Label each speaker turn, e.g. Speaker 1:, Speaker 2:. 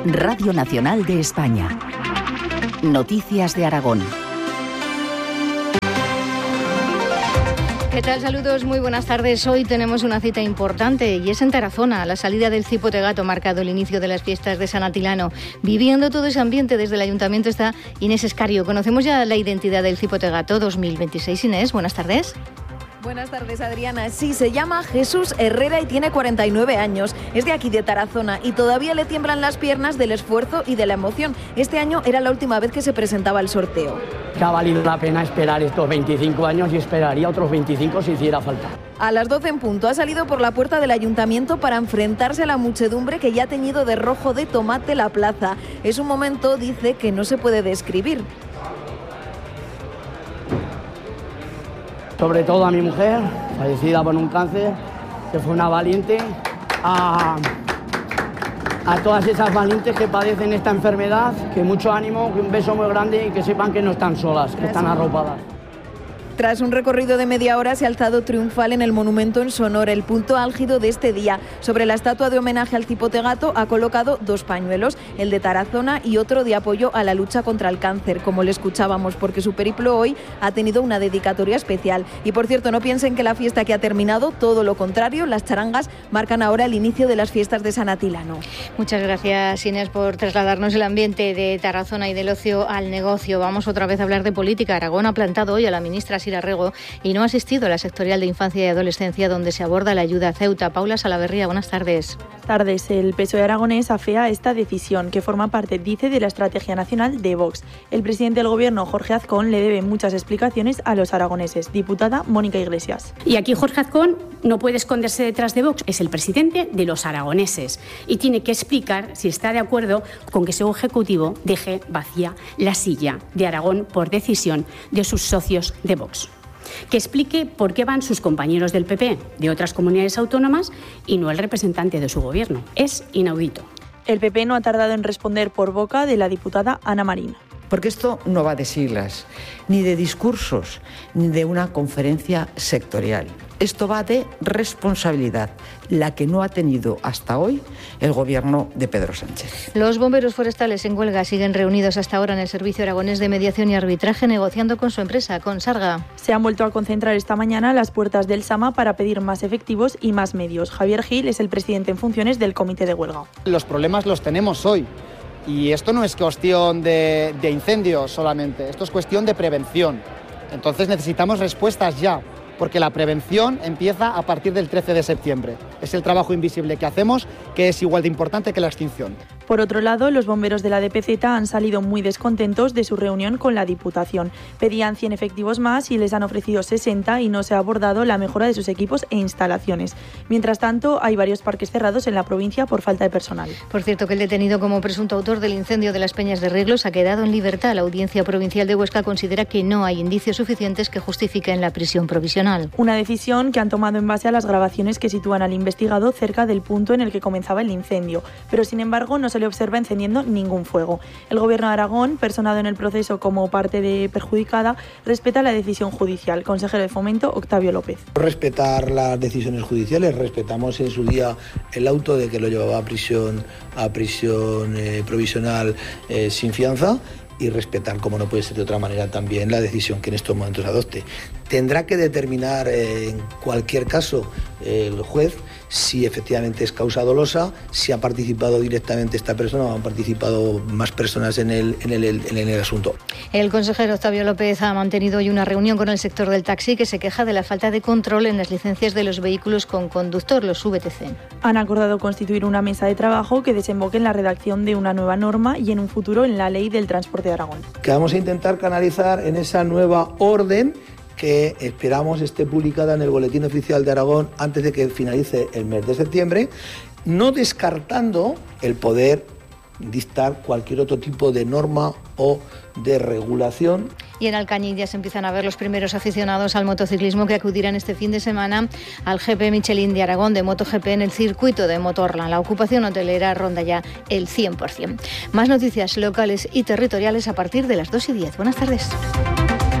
Speaker 1: Radio Nacional de España. Noticias de Aragón.
Speaker 2: ¿Qué tal? Saludos, muy buenas tardes. Hoy tenemos una cita importante y es en Tarazona. A la salida del Cipote Gato ha marcado el inicio de las fiestas de San Atilano. Viviendo todo ese ambiente desde el Ayuntamiento está Inés Escario. Conocemos ya la identidad del Cipote Gato 2026. Inés, buenas tardes.
Speaker 3: Buenas tardes, Adriana. Sí, se llama Jesús Herrera y tiene 49 años. Es de aquí, de Tarazona, y todavía le tiemblan las piernas del esfuerzo y de la emoción. Este año era la última vez que se presentaba el sorteo.
Speaker 4: Que ha valido la pena esperar estos 25 años y esperaría otros 25 si hiciera falta.
Speaker 3: A las 12 en punto ha salido por la puerta del Ayuntamiento para enfrentarse a la muchedumbre que ya ha teñido de rojo de tomate la plaza. Es un momento, dice, que no se puede describir.
Speaker 4: Sobre todo a mi mujer, fallecida por un cáncer, que fue una valiente, a todas esas valientes que padecen esta enfermedad, que mucho ánimo, que un beso muy grande y que sepan que no están solas, que están arropadas.
Speaker 3: Tras un recorrido de media hora se ha alzado triunfal en el monumento en su honor, el punto álgido de este día. Sobre la estatua de homenaje al Cipote Gato ha colocado 2 pañuelos, el de Tarazona y otro de apoyo a la lucha contra el cáncer, como le escuchábamos, porque su periplo hoy ha tenido una dedicatoria especial. Y por cierto, no piensen que la fiesta que ha terminado, todo lo contrario, las charangas marcan ahora el inicio de las fiestas de San Atilano.
Speaker 2: Muchas gracias, Inés, por trasladarnos el ambiente de Tarazona y del ocio al negocio. Vamos otra vez a hablar de política. Aragón ha plantado hoy a la ministra Sira Rego y no ha asistido a la sectorial de Infancia y Adolescencia donde se aborda la ayuda a Ceuta. Paula Salaverría, buenas tardes.
Speaker 5: Buenas tardes. El PSOE aragonés afea esta decisión que forma parte, dice, de la estrategia nacional de Vox. El presidente del Gobierno, Jorge Azcón, le debe muchas explicaciones a los aragoneses. Diputada Mónica Iglesias.
Speaker 6: Y aquí Jorge Azcón no puede esconderse detrás de Vox. Es el presidente de los aragoneses y tiene que explicar si está de acuerdo con que su ejecutivo deje vacía la silla de Aragón por decisión de sus socios de Vox. Que explique por qué van sus compañeros del PP de otras comunidades autónomas y no el representante de su gobierno. Es inaudito.
Speaker 5: El PP no ha tardado en responder por boca de la diputada Ana Marín.
Speaker 7: Porque esto no va de siglas, ni de discursos, ni de una conferencia sectorial. Esto va de responsabilidad, la que no ha tenido hasta hoy el gobierno de Pedro Sánchez.
Speaker 2: Los bomberos forestales en huelga siguen reunidos hasta ahora en el Servicio Aragonés de Mediación y Arbitraje, negociando con su empresa, con Sarga.
Speaker 5: Se han vuelto a concentrar esta mañana a las puertas del SAMA para pedir más efectivos y más medios. Javier Gil es el presidente en funciones del comité de huelga.
Speaker 8: Los problemas los tenemos hoy. Y esto no es cuestión de incendios solamente, esto es cuestión de prevención. Entonces necesitamos respuestas ya, porque la prevención empieza a partir del 13 de septiembre. Es el trabajo invisible que hacemos, que es igual de importante que la extinción.
Speaker 5: Por otro lado, los bomberos de la DPZ han salido muy descontentos de su reunión con la Diputación. Pedían 100 efectivos más y les han ofrecido 60 y no se ha abordado la mejora de sus equipos e instalaciones. Mientras tanto, hay varios parques cerrados en la provincia por falta de personal.
Speaker 2: Por cierto, que el detenido como presunto autor del incendio de las Peñas de Rieglos ha quedado en libertad. La Audiencia Provincial de Huesca considera que no hay indicios suficientes que justifiquen la prisión provisional.
Speaker 5: Una decisión que han tomado en base a las grabaciones que sitúan al investigado cerca del punto en el que comenzaba el incendio, pero sin embargo no se le observa encendiendo ningún fuego. El Gobierno de Aragón, personado en el proceso como parte de perjudicada, respeta la decisión judicial. Consejero de Fomento, Octavio López.
Speaker 9: Respetar las decisiones judiciales, respetamos en su día el auto de que lo llevaba a prisión provisional sin fianza, y respetar, como no puede ser de otra manera, también la decisión que en estos momentos adopte. Tendrá que determinar en cualquier caso el juez si efectivamente es causa dolosa, si ha participado directamente esta persona o han participado más personas en el asunto.
Speaker 2: El consejero Octavio López ha mantenido hoy una reunión con el sector del taxi que se queja de la falta de control en las licencias de los vehículos con conductor, los VTC.
Speaker 5: Han acordado constituir una mesa de trabajo que desemboque en la redacción de una nueva norma y en un futuro en la Ley del Transporte de Aragón.
Speaker 9: Que vamos a intentar canalizar en esa nueva orden que esperamos esté publicada en el Boletín Oficial de Aragón antes de que finalice el mes de septiembre, no descartando el poder dictar cualquier otro tipo de norma o de regulación.
Speaker 2: Y en Alcañiz ya se empiezan a ver los primeros aficionados al motociclismo que acudirán este fin de semana al GP Michelin de Aragón de MotoGP en el circuito de Motorland. La ocupación hotelera ronda ya el 100%. Más noticias locales y territoriales a partir de las 2:10. Buenas tardes.